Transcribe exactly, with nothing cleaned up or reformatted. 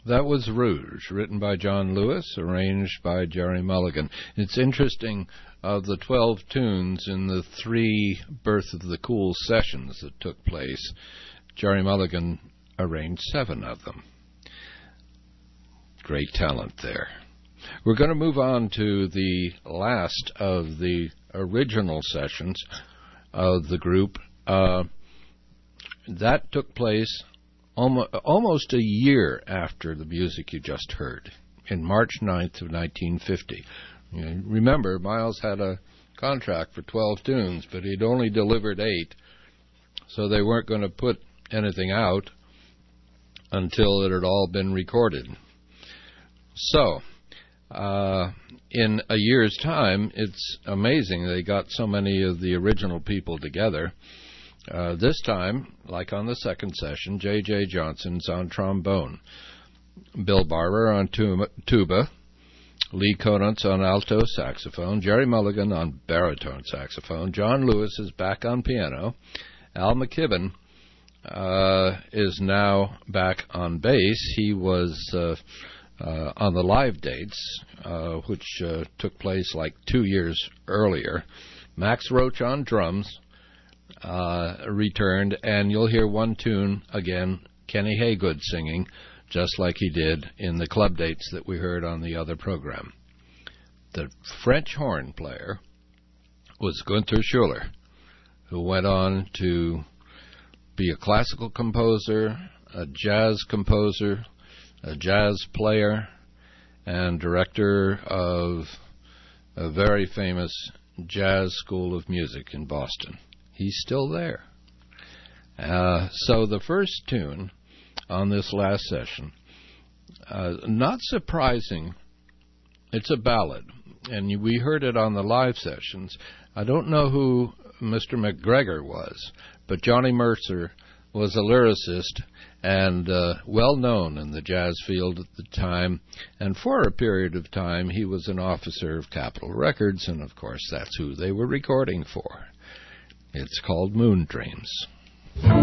That was Rouge, written by John Lewis, arranged by Gerry Mulligan. It's interesting, of the twelve tunes in the three Birth of the Cool sessions that took place, Gerry Mulligan arranged seven of them. Great talent there. We're going to move on to the last of the original sessions of the group. Uh, that took place almost, almost a year after the music you just heard, in March ninth of nineteen fifty. You know, remember, Miles had a contract for twelve tunes, but he'd only delivered eight, so they weren't going to put anything out until it had all been recorded. So, uh, in a year's time, it's amazing they got so many of the original people together. Uh, this time, like on the second session, J J Johnson's on trombone, Bill Barber on tuba, Lee Conant's on alto saxophone, Gerry Mulligan on baritone saxophone, John Lewis is back on piano, Al McKibben uh, is now back on bass. He was uh, uh, on the live dates, uh, which uh, took place like two years earlier. Max Roach on drums uh, returned, and you'll hear one tune again, Kenny Haygood singing, just like he did in the club dates that we heard on the other program. The French horn player was Gunther Schuller, who went on to be a classical composer, a jazz composer, a jazz player, and director of a very famous jazz school of music in Boston. He's still there. Uh, so the first tune on this last session, uh, not surprising, it's a ballad, and we heard it on the live sessions. I don't know who Mister McGregor was, but Johnny Mercer was a lyricist and uh, well known in the jazz field at the time, and for a period of time he was an officer of Capitol Records, and of course that's who they were recording for. It's called Moon Dreams.